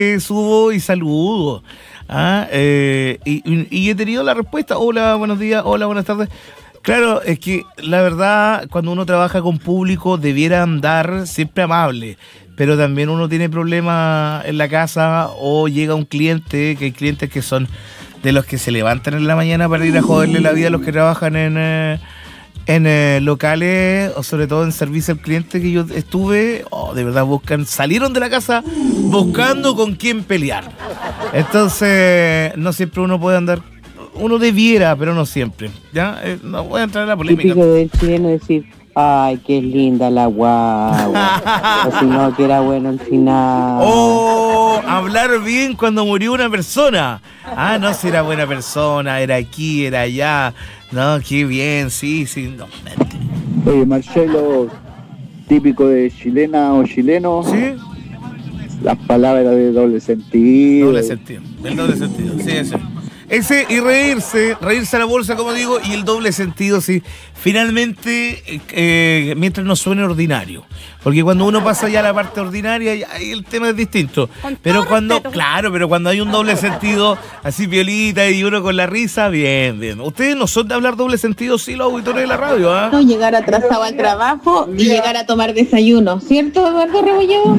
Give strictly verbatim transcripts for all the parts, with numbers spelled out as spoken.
eh, subo y saludo. Ah, eh, y, y he tenido la respuesta. Hola, buenos días. Hola, buenas tardes. Claro, es que la verdad, cuando uno trabaja con público, debiera andar siempre amable. Pero también uno tiene problemas en la casa o llega un cliente, que hay clientes que son de los que se levantan en la mañana para ir a joderle la vida a los que trabajan en, eh, en eh, locales, o sobre todo en servicio al cliente que yo estuve. Oh, de verdad buscan, salieron de la casa buscando con quién pelear. Entonces, no siempre uno puede andar, uno debiera, pero no siempre. ¿Ya? Eh, no voy a entrar en la polémica. Típico del chileno decir, ay, qué linda la guagua. O si no, que era bueno al final. Oh, hablar bien cuando murió una persona. Ah, no, si era buena persona, era aquí, era allá. No, qué bien, sí, sí. No. Oye, Marcelo, típico de chilena o chileno. ¿Sí? Las palabras de doble sentido. Doble sentido, el doble sentido, sí, ese. Ese y reírse, reírse a la bolsa, como digo, y el doble sentido, sí. Finalmente, eh, mientras no suene ordinario. Porque cuando uno pasa ya a la parte ordinaria, ya, ahí el tema es distinto. Pero cuando, respeto. Claro, pero cuando hay un doble sentido, así violita y uno con la risa, bien, bien. Ustedes no son de hablar doble sentido, sí, los auditores de la radio, ¿ah? No llegar atrasado al trabajo y llegar a tomar desayuno, ¿cierto, Eduardo Rebolledo?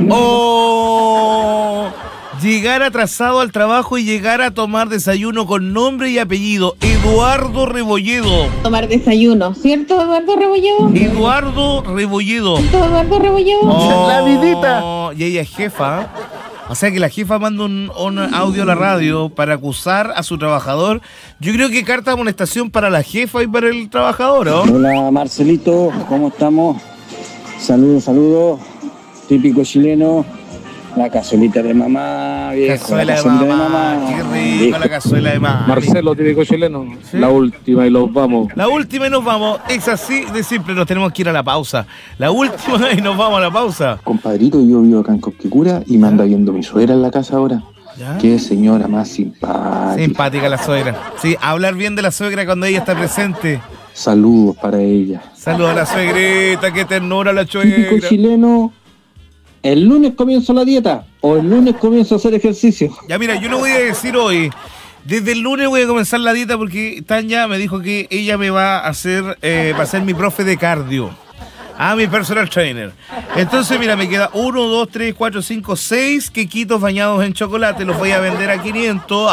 ¡Oh! Llegar atrasado al trabajo y llegar a tomar desayuno con nombre y apellido. Eduardo Rebolledo. Tomar desayuno, ¿cierto, Eduardo Rebolledo? Eduardo Rebolledo. ¿Cierto, Eduardo Rebolledo? Oh, la vidita. Y ella es jefa. O sea que la jefa manda un, un audio a la radio para acusar a su trabajador. Yo creo que carta de amonestación para la jefa y para el trabajador, ¿no? Hola, Marcelito, ¿cómo estamos? Saludos, saludos. Típico chileno. La cazuelita de mamá, viejo. Cazuela de mamá, de mamá. Qué rico, viejo. La cazuela de mamá. Marcelo, típico chileno. ¿Sí? La última y nos vamos. La última y nos vamos. Es así de simple, nos tenemos que ir a la pausa. La última y nos vamos a la pausa. Compadrito, yo vivo acá en Copquecura y me anda viendo mi suegra en la casa ahora. ¿Ya? Qué señora más simpática. Simpática la suegra. Sí, hablar bien de la suegra cuando ella está presente. Saludos para ella. Saludos a la suegrita, qué ternura la suegra. Típico chileno. El lunes comienzo la dieta o el lunes comienzo a hacer ejercicio. Ya mira, yo lo voy a decir hoy. Desde el lunes voy a comenzar la dieta porque Tania me dijo que ella me va a hacer, eh, va a ser mi profe de cardio. Ah, mi personal trainer. Entonces, mira, me queda uno, dos, tres, cuatro, cinco, seis quequitos bañados en chocolate. Los voy a vender a quinientos.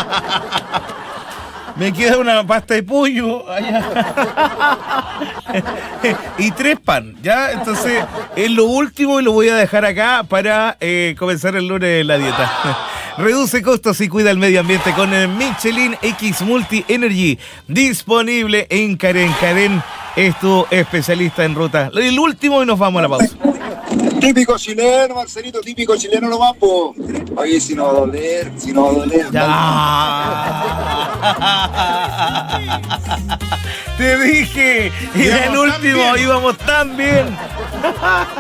Me queda una pasta de pollo allá. Y tres pan, ¿ya? Entonces, es lo último y lo voy a dejar acá para eh, comenzar el lunes la dieta. Reduce costos y cuida el medio ambiente con el Michelin X Multi Energy. Disponible en Karen. Karen es tu especialista en ruta. El último y nos vamos a la pausa. Típico chileno, Marcelito, típico chileno lo mambo. Oye, si no va a doler, si no va a doler. Ya. Te dije, era el último, íbamos tan bien.